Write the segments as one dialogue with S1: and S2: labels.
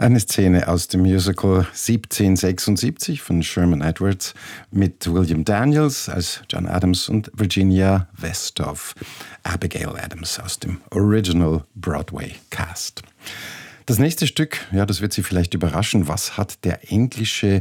S1: Eine Szene aus dem Musical 1776 von Sherman Edwards mit William Daniels als John Adams und Virginia Westhoff, Abigail Adams aus dem Original Broadway Cast. Das nächste Stück, ja, das wird Sie vielleicht überraschen. Was hat der englische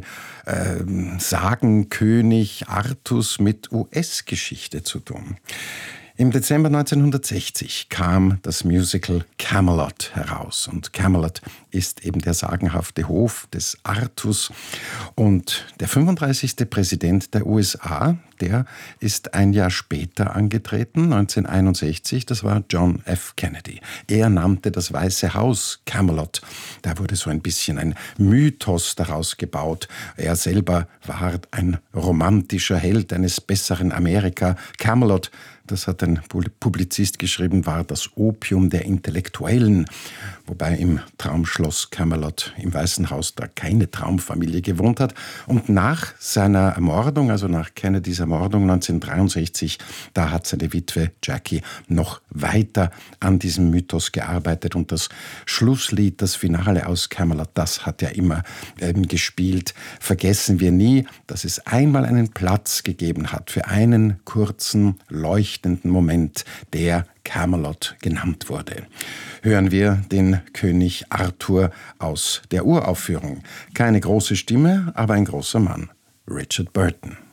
S1: Sagenkönig Artus mit US-Geschichte zu tun? Im Dezember 1960 kam das Musical Camelot heraus. Und Camelot ist eben der sagenhafte Hof des Artus. Und der 35. Präsident der USA, der ist ein Jahr später angetreten, 1961, das war John F. Kennedy. Er nannte das Weiße Haus Camelot. Da wurde so ein bisschen ein Mythos daraus gebaut. Er selber war ein romantischer Held eines besseren Amerika. Camelot, das hat ein Publizist geschrieben, war das Opium der Intellektuellen. Wobei im Traumschloss Camelot im Weißen Haus da keine Traumfamilie gewohnt hat. Und nach seiner Ermordung, also nach Kennedys Ermordung 1963, da hat seine Witwe Jackie noch weiter an diesem Mythos gearbeitet. Und das Schlusslied, das Finale aus Camelot, das hat er immer gespielt. Vergessen wir nie, dass es einmal einen Platz gegeben hat für einen kurzen, leuchtenden Moment, der Camelot genannt wurde. Hören wir den König Arthur aus der Uraufführung. Keine große Stimme, aber ein großer Mann. Richard Burton.